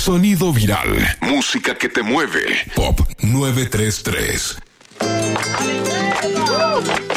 Sonido viral. Música que te mueve. Pop 933.